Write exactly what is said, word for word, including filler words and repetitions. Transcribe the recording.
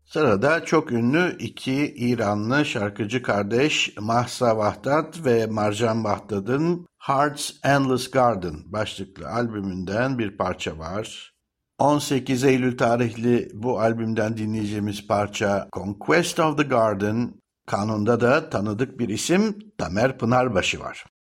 Sırada çok ünlü iki İranlı şarkıcı kardeş Mahsa Vahdat ve Marjan Vahdad'ın Heart's Endless Garden başlıklı albümünden bir parça var. on sekiz Eylül tarihli bu albümden dinleyeceğimiz parça Conquest of the Garden. Kanunda da tanıdık bir isim Tamer Pınarbaşı var.